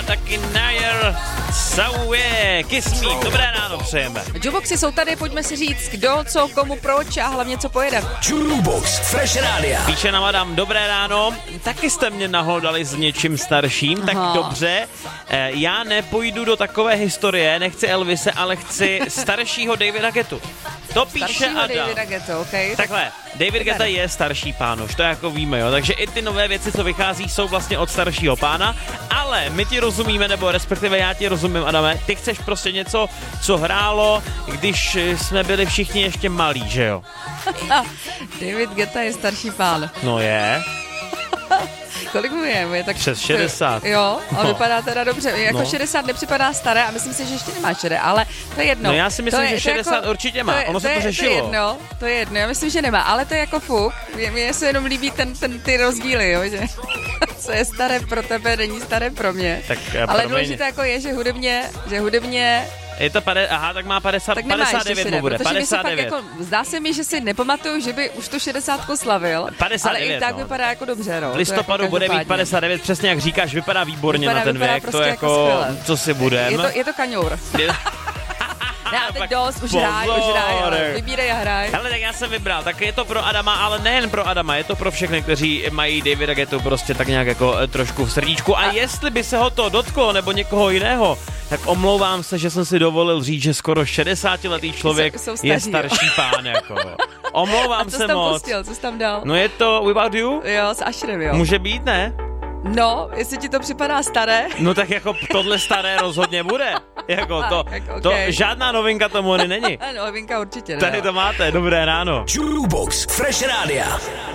taky Nair Sauer, Kiss Me, dobré ráno přejeme. Juboxy jsou tady, pojďme si říct, kdo, co, komu, proč a hlavně co pojede. Jubox Fresh Radio. Píše nám Adam, dobré ráno, taky jste mě nahlodali s něčím starším, tak dobře, já nepůjdu do takové historie, nechci Elvise, ale chci staršího Davida Guettu. To píše Staršího Adam. Davida Guetta, okay. Takhle, David Guetta je starší pán, už to jako víme, jo, takže i ty nové věci, co vychází, jsou vlastně od staršího pána, ale my ti rozumíme, nebo respektive já ti rozumím, Adame, ty chceš prostě něco, co hrálo, když jsme byli všichni ještě malí, že jo? David Guetta je starší pán. No je. Kolik mu je? Je tak Přes 60. Jo, a vypadá teda dobře. Jako 60 nepřipadá staré a myslím si, že ještě nemá 60, ale to je jedno. No já si myslím, že 60 jako, určitě má, ono se to řešilo. To je jedno, já myslím, že nemá, ale to je jako fuk. Mně se jenom líbí ty rozdíly, jo, že co je staré pro tebe, není staré pro mě. Tak, ale důležité jako je, že hudebně je to tak má 50, tak 59 mu bude, 59. Jako, zdá se mi, že si nepamatuju, že by už tu 60 slavil, 59, ale i tak vypadá jako dobře, no. V listopadu jako bude mít 59, přesně jak říkáš, vypadá výborně na ten věk, prostě to jako co si budem. Je to kaňour. Ne, teď dost, už hraj, vybírej a hraj. Hele, tak já jsem vybral, tak je to pro Adama, ale nejen pro Adama, je to pro všechny, kteří mají Davida Guettu prostě tak nějak jako trošku v srdíčku. A jestli by se ho to dotklo, nebo někoho jiného, tak omlouvám se, že jsem si dovolil říct, že skoro 60letý člověk je starší pán, jako. Omlouvám se moc. Co jsi tam dal? No je to Without You? Jo, s Asherem, jo. Může být, ne? No, jestli ti to připadá staré. No tak jako tohle staré rozhodně bude. Jako to žádná novinka tomu není. Novinka určitě ne. Tady to máte, dobré ráno. Jubox Fresh Radio.